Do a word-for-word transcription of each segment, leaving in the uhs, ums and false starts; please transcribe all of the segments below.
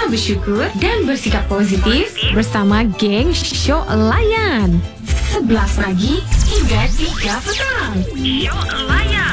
bersyukur dan bersikap positif bersama geng Syok Layan. sebelas pagi hingga tiga petang. Syok Layan.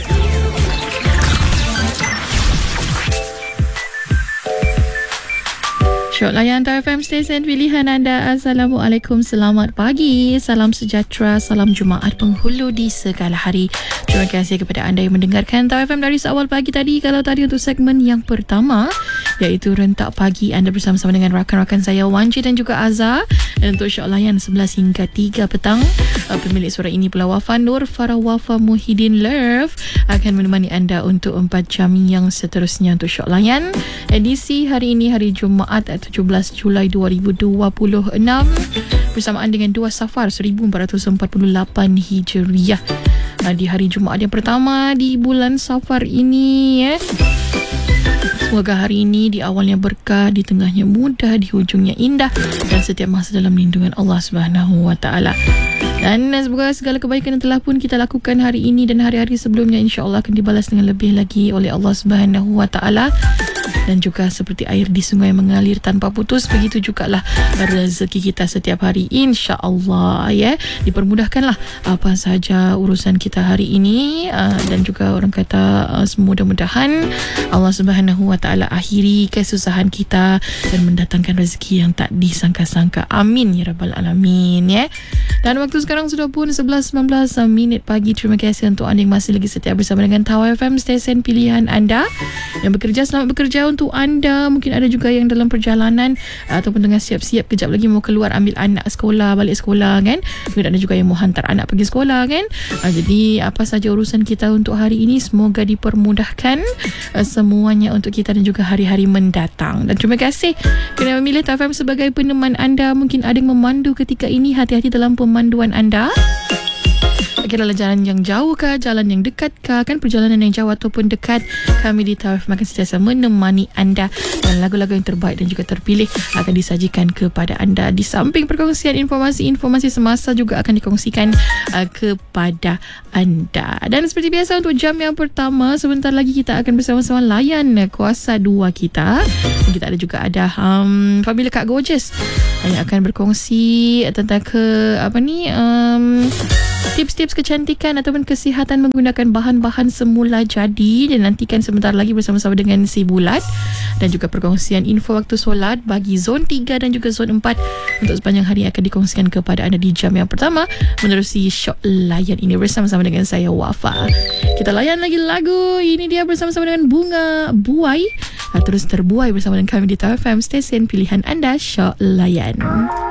Syok Layan T F M stesen pilihan anda. Assalamualaikum, selamat pagi, salam sejahtera, salam Jumaat penghulu di segala hari. Terima kasih kepada anda yang mendengarkan T F M dari awal pagi tadi. Kalau tadi untuk segmen yang pertama, iaitu Rentak Pagi, anda bersama-sama dengan rakan-rakan saya Wanji dan juga Azhar. Dan untuk Syok Layan sebelas hingga tiga petang, pemilik suara ini pula Wafa Nur Farah Wafa Muhyiddin Love akan menemani anda untuk empat jam yang seterusnya untuk Syok Layan. Edisi hari ini, hari Jumaat tujuh belas Julai dua ribu dua puluh enam, bersamaan dengan dua Safar seribu empat ratus empat puluh lapan Hijriah. Di hari Jumaat yang pertama di bulan Safar ini, eh. Semoga hari ini di awalnya berkah, di tengahnya mudah, di hujungnya indah, dan setiap masa dalam lindungan Allah Subhanahu Wa Taala. Dan semoga segala kebaikan yang telah pun kita lakukan hari ini dan hari-hari sebelumnya, insya-Allah akan dibalas dengan lebih lagi oleh Allah Subhanahu Wa Taala. Dan juga seperti air di sungai mengalir tanpa putus, begitu jugalah rezeki kita setiap hari, insya-Allah, ya. Dipermudahkanlah apa sahaja urusan kita hari ini, dan juga orang kata semudah-mudahan Allah Subhanahu Wa Taala akhiri kesusahan kita dan mendatangkan rezeki yang tak disangka-sangka. Amin ya rabbal alamin, ya. Dan waktu sekarang sudah pun sebelas sembilan belas minit pagi. Terima kasih untuk anda yang masih lagi setia bersama dengan Tawa F M, stesen pilihan anda. Yang bekerja, selamat bekerja untuk anda. Mungkin ada juga yang dalam perjalanan ataupun tengah siap-siap, kejap lagi mau keluar ambil anak sekolah, balik sekolah, kan. Mungkin ada juga yang mau hantar anak pergi sekolah, kan. Jadi apa saja urusan kita untuk hari ini, semoga dipermudahkan semuanya untuk kita dan juga hari-hari mendatang. Dan terima kasih kerana memilih T F M sebagai peneman anda. Mungkin ada yang memandu ketika ini, hati-hati dalam pemanduan anda. Kira-kira jalan yang jauh kah, jalan yang dekat kah, kan perjalanan yang jauh ataupun dekat, kami di T F M akan sentiasa menemani anda, dan lagu-lagu yang terbaik dan juga terpilih akan disajikan kepada anda. Di samping perkongsian informasi-informasi semasa juga akan dikongsikan uh, kepada anda. Dan seperti biasa untuk jam yang pertama, sebentar lagi kita akan bersama-sama layan kuasa dua kita. Dan kita ada juga ada um, Fabila Kak Gorgeous yang akan berkongsi tentang ke apa ni um, tips-tips kecantikan ataupun kesihatan menggunakan bahan-bahan semula jadi. Dan nantikan sebentar lagi bersama-sama dengan si Bulat, dan juga perkongsian info waktu solat bagi zon tiga dan juga zon empat untuk sepanjang hari akan dikongsikan kepada anda di jam yang pertama menerusi Syok Layan ini bersama-sama dengan saya Wafa. Kita layan lagi lagu ini, dia bersama-sama dengan Bunga Buai. Terus terbuai bersama dengan kami di T F M, stesen pilihan anda, Syok Layan.